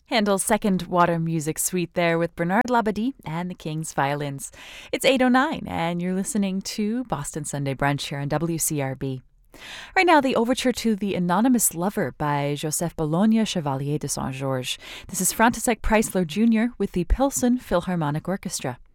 Handel's Second Water Music Suite there with Bernard Labadie and the King's Violins. It's 8:09 and you're listening to Boston Sunday Brunch here on WCRB. Right now, the overture to The Anonymous Lover by Joseph Bologna Chevalier de Saint-Georges. This is František Preissler Jr. with the Pilsen Philharmonic Orchestra.